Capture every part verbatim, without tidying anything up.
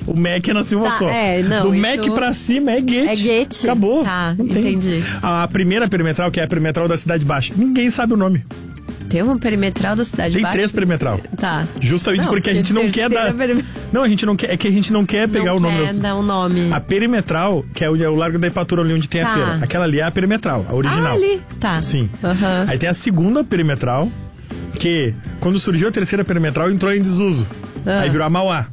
O Mac é na Silva Tá, só. é, não, Do isso- Mac pra cima é Goethe. É Goethe. Acabou. Tá, não tem. entendi. A primeira perimetral, que é a perimetral da Cidade Baixa, ninguém sabe o nome. Tem uma perimetral da cidade Tem baixa? três perimetral. Tá. Justamente Não, porque a gente não quer terceira dar... peri- Não, a gente não quer... É que a gente não quer pegar não o nome... quer das- dar um nome. A perimetral, que é o, é o Largo da Ipatura, ali onde tem Tá. a feira. Aquela ali é a perimetral, a original. Ah, ali. Tá. Sim. Aham. Aí tem a segunda perimetral, que quando surgiu a terceira perimetral, entrou em desuso. Ah. Aí virou a Mauá.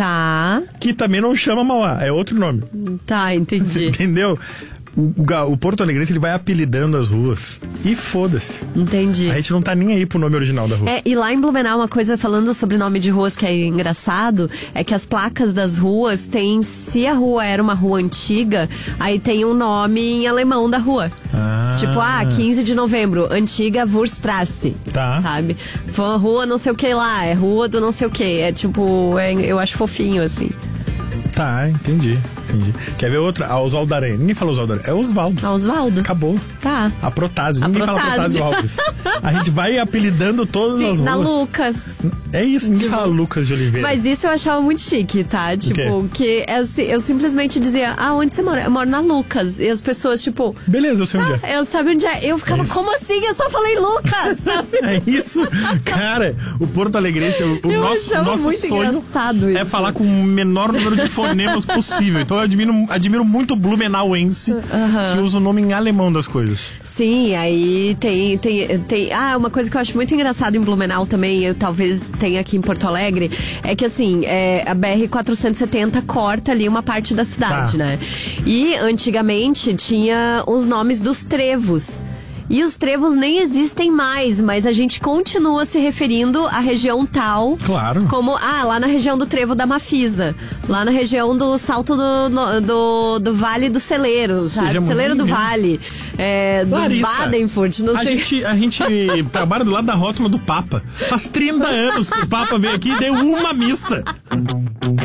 Tá. Que também não chama Mauá, é outro nome. Tá, entendi. Entendeu? O, o, ga- o Porto Alegrense, ele vai apelidando as ruas. E foda-se. Entendi. A gente não tá nem aí pro nome original da rua. É, e lá em Blumenau, uma coisa falando sobre nome de ruas que é engraçado, é que as placas das ruas tem, se a rua era uma rua antiga, aí tem um nome em alemão da rua. Ah. Tipo, ah, quinze de novembro, antiga Wurstrasse. Tá. Sabe? Foi uma rua não sei o que lá, é rua do não sei o que. É tipo, é- eu acho fofinho, assim. Tá, entendi, entendi. Quer ver outra? A Oswaldo Aranha. Ninguém fala Oswaldo Aranha. É Oswaldo. Ah, Osvaldo. Acabou. Tá. A Protásio. Ninguém fala Protásio. Protásio Alves. A gente vai apelidando todas as Sim, ruas. na Lucas. É isso, ninguém Tipo, fala Lucas de Oliveira. Mas isso eu achava muito chique, tá? Tipo, que é assim, eu simplesmente dizia, ah, onde você mora? Eu moro na Lucas. E as pessoas, tipo, Beleza, eu sei onde é. eu sabe onde é? Eu ficava, É isso. como assim? Eu só falei Lucas, sabe? É isso. Cara, o Porto Alegrense, o, o Eu nosso, achava nosso muito sonho engraçado é isso. falar com o menor número de fonemas possível. Então eu admiro, admiro muito o blumenauense que usa o nome em alemão das coisas. Sim, aí tem, tem, tem... Ah, uma coisa que eu acho muito engraçada em Blumenau também, eu talvez tenha aqui em Porto Alegre, é que assim, é, a B R quatrocentos e setenta corta ali uma parte da cidade, Tá. né? E antigamente tinha os nomes dos trevos. E os trevos nem existem mais, mas a gente continua se referindo à região tal. Claro. Como, ah, lá na região do Trevo da Mafisa. Lá na região do Salto do, no- do, do Vale do Celeiro, Seja sabe? muito Celeiro do mesmo. Vale. É, do Larissa, Badenfurt, não a sei. gente, a gente trabalha do lado da rótula do Papa. Faz trinta anos que o Papa veio aqui e deu uma missa.